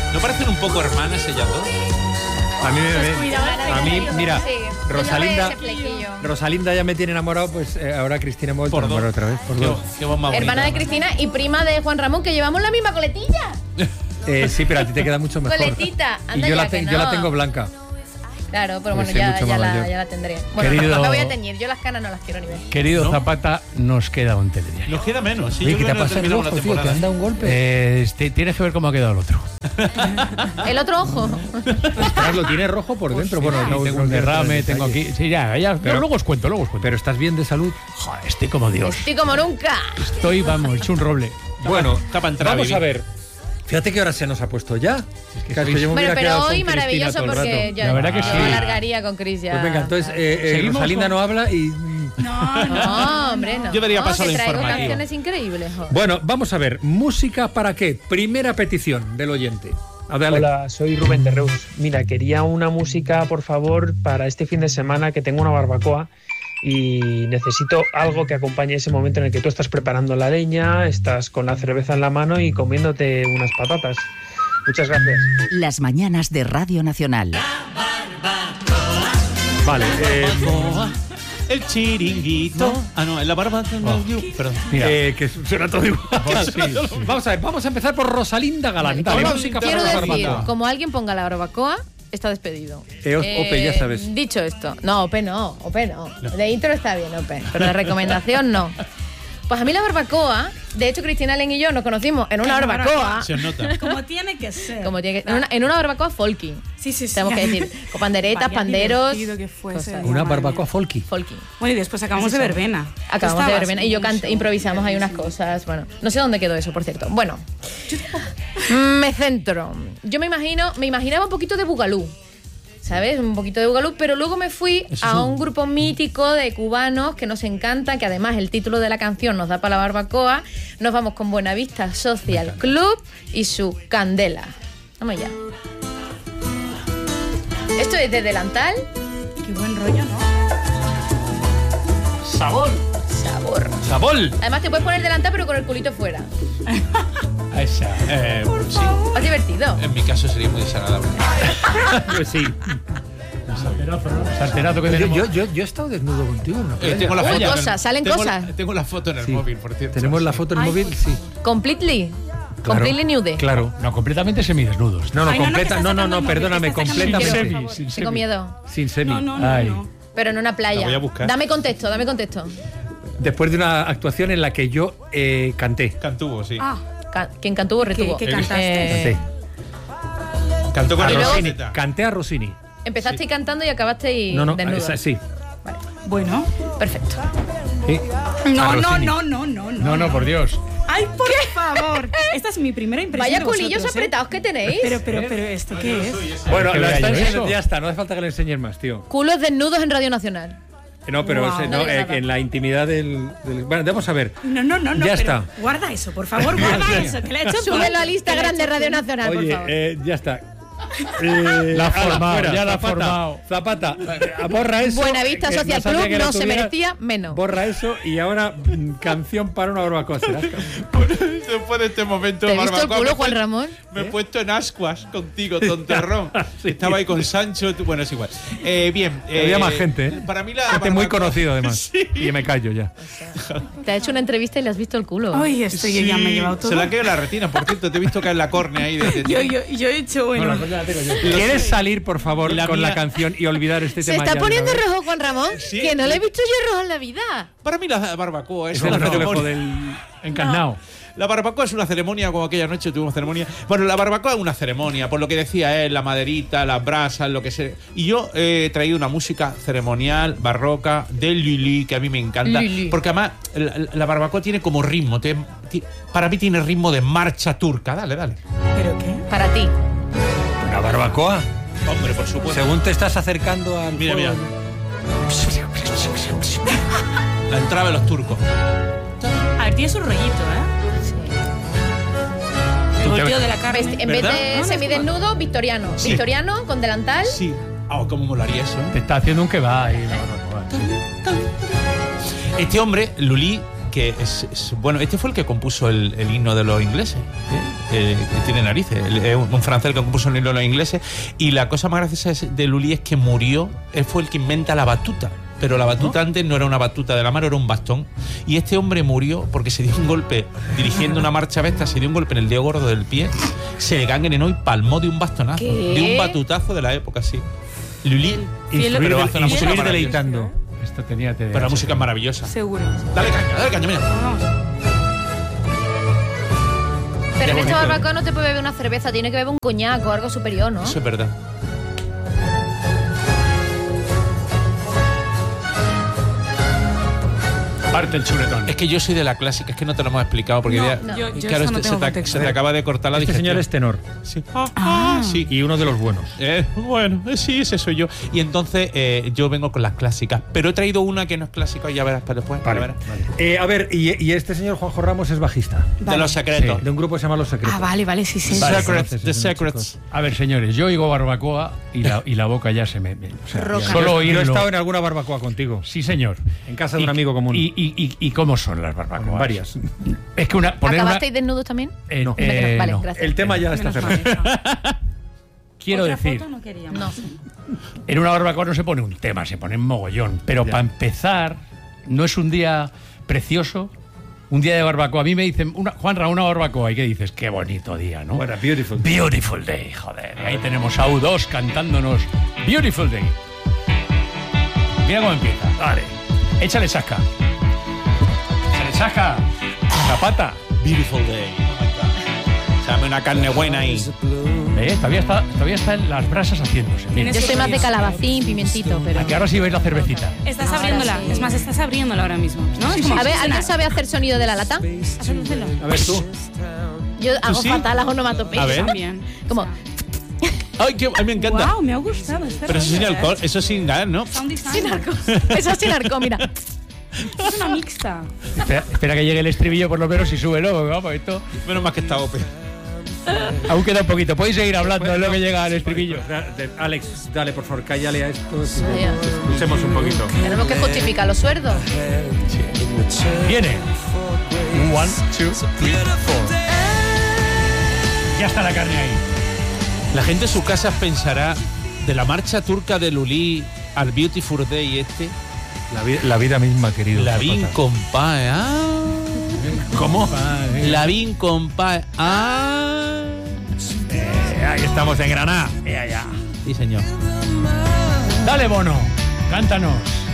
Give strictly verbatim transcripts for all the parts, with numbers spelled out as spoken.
¿No parecen un poco hermanas ellas dos? A mí, Pues me, cuidado, a mí mira, sí. Rosalinda, Yo no veo ese flequillo. Rosalinda ya me tiene enamorado, pues eh, ahora Cristina me ha vuelto a Por enamorar dos. otra vez. Por Qué, dos. qué voz más Hermana de bonita. Cristina y prima de Juan Ramón, que llevamos la misma coletilla. Eh, sí, pero a ti te queda mucho mejor. Coletita, anda y yo ya la, que te- no. yo la tengo blanca. Claro, pero Pues bueno, sí, ya, mucho ya, más la, mayor. ya la tendré. Bueno, Querido- no me voy a teñir, yo las canas no las quiero ni ver. Querido ¿No? Zapata, nos queda un telediario. Nos queda menos. Sí, Oye, yo ¿qué te creo ha que no pasado en el terminamos ojo, la tío? ¿Te temporada. han dado un golpe? Eh, este, tienes que ver cómo ha quedado el otro. El otro ojo. Ostras, lo tiene rojo por dentro. Bueno, no, tengo no un quiero derrame, entrar en tengo detalle. aquí. Sí, ya, ya. Pero- luego os cuento, luego os cuento. Pero estás bien de salud. Joder, estoy como Dios. Estoy como nunca. Estoy, vamos, hecho un roble. Bueno, está pa' entrar a vamos vivir. a ver. Fíjate qué hora se nos ha puesto ya. que Claro, sois- yo me Bueno, hubiera pero quedado con hoy Cristina maravilloso todo el porque rato. ya La verdad que yo sí. alargaría con Cris ya. Pues venga, entonces eh, eh, ¿Seguimos Rosalinda o- no habla y... No, No, hombre, no. Yo daría paso que al traigo informativo. canciones increíbles. jo. Bueno, vamos a ver. ¿Música para qué? Primera petición del oyente. A ver, dale. Hola, soy Rubén de Reus. Mira, quería una música, por favor, para este fin de semana que tengo una barbacoa y necesito algo que acompañe ese momento en el que tú estás preparando la leña, estás con la cerveza en la mano y comiéndote unas patatas. Muchas gracias. Las mañanas de Radio Nacional. Vale, eh, Barbacoa, el chiringuito. Ah, no, en la barba. Oh. Perdón. Mira, eh, que suena todo igual. sí, sí. Vamos a ver, vamos a empezar por Rosalinda Galán. Dale, Como- música Quiero para la decir, barbacoa. como alguien ponga la barbacoa, está despedido. Eh, Ope, ya sabes. Dicho esto, no, Ope no, Ope no. De intro está bien, Ope, pero de recomendación no. Pues a mí la barbacoa, de hecho Cristina Len y yo nos conocimos en una En una barbacoa, barbacoa. Se os nota. Como tiene que ser. como tiene que- en, una, en una barbacoa folky. Sí, sí, sí. Tenemos que decir, con panderetas, Vaya panderos, divertido que fue ese cosas. día, Una madre barbacoa mía. folky. folky. Bueno, y después acabamos de verbena. Acabamos de Estabas verbena y yo mucho. cante, improvisamos ahí unas cosas. Bueno, no sé dónde quedó eso, por cierto. Bueno, me centro. Yo me imagino, me imaginaba un poquito de Bugalú. ¿Sabes? Un poquito de Bugalú, pero luego me fui a un grupo mítico de cubanos que nos encanta, que además el título de la canción nos da para la barbacoa. Nos vamos con Buenavista Social Club y su Candela. Vamos ya. Esto es de Delantal. Qué buen rollo, ¿no? Sabor. Sabor. Sabor. Además te puedes poner delantal pero con el culito fuera. Esa. Eh, sí. Más divertido. En mi caso sería muy desagradable. Pues sí. Salterazo que Yo, tenemos. yo, yo, yo he estado desnudo contigo, ¿no? Eh, tengo la Uy, foto en el- cosas, salen tengo cosas. La, tengo la foto en el Sí. móvil, por cierto. Tenemos la foto en el móvil, sí. Completely. Claro, Completely nude. Claro. No, completamente semidesnudos. No, no, Ay, no, no, que completa, está no, no, sacando no, el móvil, perdóname, que está sacando el móvil, completamente. por favor. Sin Tengo semi. miedo. Sin semi. No, no, no, Ay. no. Pero en una playa. La voy a buscar. Dame contexto, dame contexto. Después de una actuación en la que yo eh, canté. Cantuvo, sí. Ah, Ca- Quien cantó retuvo. ¿Qué- qué cantaste? Eh, Canté. Cantó con A Y la luego- Rossini. Rosita. Canté a Rossini. empezaste cantando y acabaste No, no, desnudo. esa- sí. bueno. Perfecto. Sí. No, A no, Rossini. no, no, no, no. No, no, por Dios. Ay, por favor. Esta es mi primera impresión. Vaya de culillos vosotros, ¿eh? apretados que tenéis. Pero, pero, pero, ¿esto qué es? Bueno, Que lo vea está yo enseñando- eso. ya está, no hace falta que le enseñes más, tío. Culos desnudos en Radio Nacional. Eh, No, pero Wow. ese, No no, digas eh, nada. en la intimidad del, del- Bueno, vamos a ver. No, no, no, no. Ya pero está. Guarda eso, por favor, guarda eso. Que le he hecho Súbelo al Instagram de Radio Nacional, por Oye, favor. eh, ya está. Eh, La ha ala, formado, fuera, ya la ha Zapata, formado. Zapata, eh, borra eso. Buenavista que Social sabía Club que lo no se tuvieras. merecía menos. Borra eso y ahora mm, canción para una barbacoa. ¿Serás? Después de este momento, ¿Te he visto el barbacoa, culo, me he Juan puesto- Ramón? Me he puesto en ascuas contigo, tonterrón. Sí. Estaba ahí con Sancho. tú- Bueno, es igual. Eh, bien. eh, Había más gente, ¿eh? Para mí la Gente muy barbacoa- conocido, además. Sí. Y me callo ya. Te ha hecho una entrevista y le has visto el culo. Ay, esto yo ya me he llevado todo. Se la ha caído la retina, por cierto. Te he visto caer la córnea ahí. De, de- Yo, yo, yo he hecho, bueno. ¿Quieres salir, por favor, La con mía- la canción y olvidar este Se tema? está ya de poniendo una vez? rojo Juan Ramón. Sí. Que no le he visto yo rojo en la vida. Para mí la barbacoa es Es el una reflejo ceremonia. del... Encarnado. La barbacoa es una ceremonia, como aquella noche tuvimos ceremonia. Bueno, la barbacoa es una ceremonia, por lo que decía él, la maderita, las brasas, lo que sea. Y yo he traído una música ceremonial, barroca, de Lili, que a mí me encanta. Lili. Porque además la, la barbacoa tiene como ritmo. te- ti- para mí tiene ritmo de marcha turca. Dale, dale. ¿Pero qué? Para ti. ¿Una barbacoa? Hombre, por supuesto. Según te estás acercando al Mira, fuego. mira. La entrada de los turcos. A ver, tiene su rollito, ¿eh? El volteo de la carne. Vesti- en vez ¿Verdad? de No, no, semidesnudo, victoriano. Sí. Victoriano con delantal. Sí. Ah, cómo molaría eso, ¿eh? Te está haciendo un kebab ahí. No, no, no. Este hombre, Lulí, que es, es- bueno, este fue el que compuso el, el himno de los ingleses, ¿eh? Eh, que tiene narices, el- es un francés que compuso el himno de los ingleses, y la cosa más graciosa es- de Lully es que murió, él fue el que inventa la batuta. Pero la batuta antes no era una batuta de la mano, era un bastón. Y este hombre murió porque se dio un golpe, dirigiendo una marcha besta, se dio un golpe en el dedo gordo del pie, se le gangrenó y palmó de un bastonazo, ¿Qué? de un batutazo de la época, sí. Lully, Fiel- pero hace una fiel- música fiel- maravillosa. deleitando. Esto tenía T D A H. Pero la música es maravillosa. Seguro. Dale caña, dale caña, mira. Vamos. Pero en Qué esta bonito. barbacoa no te puede beber una cerveza, tiene que beber un coñac o algo superior, ¿no? Eso es verdad. Parte el chuletón. Es que yo soy de la clásica, es que no te lo hemos explicado porque No, ya- no. yo- yo claro, eso no este- tengo se, te, contexto. se te acaba de cortar la Este digestión. señor es tenor. Sí. Ah, sí. Y uno de los buenos. Eh, bueno, eh, sí, ese soy yo. Y entonces eh, yo vengo con las clásicas. Pero he traído una que no es clásica y ya verás para después. ya verás. Eh, a ver, y, y este señor Juanjo Ramos es bajista. De los secretos. Sí, de un grupo que se llama Los Secretos. Ah, vale, vale, sí, sí. Vale. Secrets, conoces The esos Secrets. A ver, señores, yo oigo barbacoa y la, y la boca ya se me... me- o sea, Roca. solo Yo he oírlo... estado en alguna barbacoa contigo. Sí, señor. En casa de Y- un amigo común. ¿Y, y, y, y cómo son las barbacoas? Varias. Es que una... Poner una, ¿Acabasteis desnudos también? eh, No. eh, vale, no. gracias. El tema ya está Menos cerrado. mal. Quiero ¿Otra decir, foto no queríamos? No. en una barbacoa no se pone un tema, se pone un mogollón. Pero para empezar, no es un día precioso, un día de barbacoa. A mí me dicen, una, Juanra, una barbacoa. ¿Y qué dices? Qué bonito día, ¿no? Bueno, beautiful. Beautiful Day, joder. Y ahí tenemos a U dos cantándonos Beautiful Day. Mira cómo empieza. Vale. Échale chasca. Échale chasca. Zapata. Beautiful day. Oh my God. Dame una carne buena ahí. ¿Eh? Todavía está, todavía están las brasas haciéndose. Mira. Yo soy más de calabacín, pimentito, pero... A que ahora sí veis la cervecita. Estás Ahora abriéndola. sí. Es más, estás abriéndola ahora mismo. ¿No? Es como A ver, ¿alguien cocinar. sabe hacer sonido de la lata? Hazlo, hazlo. A ver tú. Yo hago sí? fatal las onomatopeyas. A ver. También. Como... Ay, que, ay, me encanta. Wow, me ha gustado. Espera, Pero eso sin espera, alcohol, ¿eh? eso sin gas, ¿no? Sound design. Sin arco. Eso es sin arco, mira. Es una mixta. Espera, espera que llegue el estribillo por lo menos y súbelo, porque vamos, esto Menos mal que está O P. aún queda un poquito. Podéis seguir hablando en lo que llega al estribillo. Alex, dale, por favor, cállale a esto. ya. Escuchemos un poquito. Tenemos que justificar los sueldos. Viene. One, two, three, four. Ya está la carne ahí. La gente en sus casas pensará de la marcha turca de Lully al Beautiful Day este. La, vi- la vida misma, querido. La vin Zapata. compadre. Ah. ¿Cómo? La vin compadre. Ah. Eh, ahí estamos en Granada. Ya, ya. Sí, señor. Dale, Bono. Cántanos.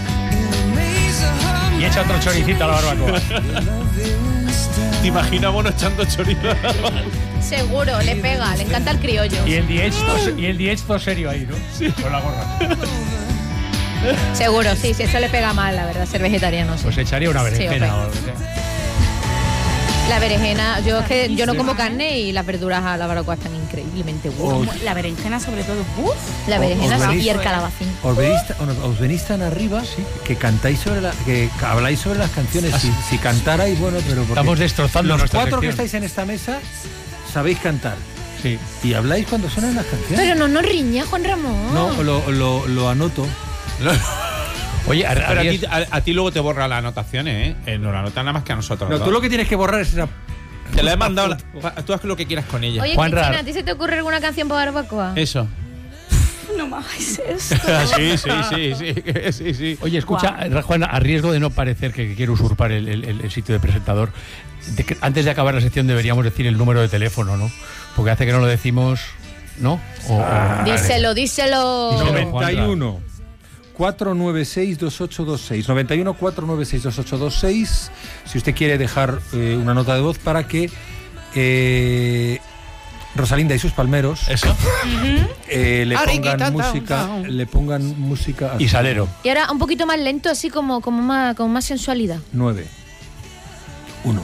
Y echa otro choricito a la barbacoa. ¿Te imaginas Bono echando chorizo? Seguro, le pega, le encanta el criollo. Y el diez y el diez todo serio ahí, ¿no? Sí. Con la gorra. Seguro, sí, sí, eso le pega mal, la verdad, ser vegetariano. sí. Pues echaría una berenjena Sí, o lo que sea. La berenjena, yo es que yo no como carne y las verduras a la barbacoa están increíblemente buenas. Como La berenjena, sobre todo. Uf. La berenjena os sí, venís- y el calabacín. Os venís, os- os venís tan arriba que cantáis sobre la, que habláis sobre las canciones. Si, si cantarais, bueno, pero porque Estamos destrozando los nuestra cuatro que sección. estáis en esta mesa sabéis cantar Sí. y habláis cuando suenan las canciones. Pero no nos riña, Juan Ramón. No, lo, lo, lo anoto. Oye, a, Pero a Ariel- ti, a, a ti luego te borra las anotaciones, ¿eh? Eh, No la anotan nada más que a nosotros. No, ¿no? tú lo que tienes que borrar es esa. Te la he mandado. la- Tú haz lo que quieras con ella. Oye, Juanra. Cristina, ¿a ti se te ocurre alguna canción para barbacoa? Eso. No me hagáis esto. sí, sí, sí, sí, sí, sí. Oye, escucha, Juan, a riesgo de no parecer que, que quiero usurpar el, el- el- el sitio de presentador, de que antes de acabar la sección deberíamos decir el número de teléfono, ¿no? Porque hace que no lo decimos, ¿no? O- o- Díselo, díselo. Díselo. noventa y uno cuatro nueve seis dos ocho dos seis noventa y uno cuatro nueve seis dos ocho dos seis si usted quiere dejar eh, una nota de voz para que eh, Rosalinda y sus palmeros Eso. eh, le Ariquita, pongan down, música down. le pongan música a y Salero. Y ahora un poquito más lento, así como, como, más, como más sensualidad. nueve uno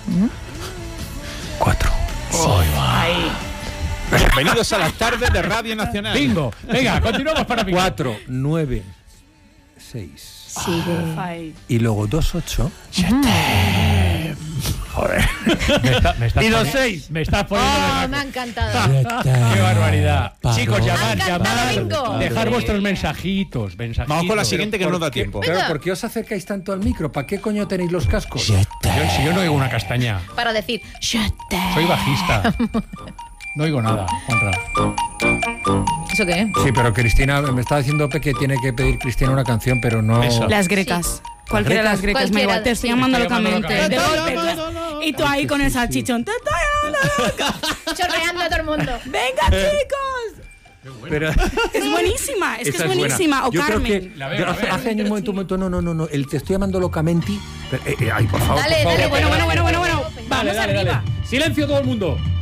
cuatro Bienvenidos a las tardes de Radio Nacional. Bingo. Venga, continuamos para bingo. cuatro nueve seis Sigue. Ay. y luego dos ocho Joder. Me, está, me estás Y los poni- seis. Me estás poniendo Oh, de me ha naco. encantado. Qué barbaridad. Chicos, Me ha llamad, encantado, llamad. bingo. Dejar vuestros mensajitos, mensajitos. Vamos con la siguiente que no nos da ¿Por qué- tiempo. Claro, Venga. ¿por qué os acercáis tanto al micro? ¿Para qué coño tenéis los cascos? Yo, si yo no oigo una castaña, Para decir, soy bajista. No oigo nada, Juanra. ¿eso qué? Sí, pero Cristina, me estaba diciendo Pepe que tiene que pedir Cristina una canción, pero no. Eso. Las grecas. Cualquiera de las grecas, me Cualquiera, igual. Te estoy sí. llamando Te estoy llamando locamente. De locamente. golpe. Y tú ahí con el salchichón. Te estoy llamando loca. Chorreando a todo el mundo. Venga, chicos. Pero Es buenísima. Es que esa es buenísima. O Yo creo Carmen. que La veo, yo la hace, veo. hace años un momento, un momento, no, no, no, no, el te estoy llamando locamente. Pero, eh, eh, ay, por favor, Dale, por favor. dale, Bueno, bueno, bueno, bueno, bueno. Dale, Vamos dale, arriba. dale. Silencio todo el mundo.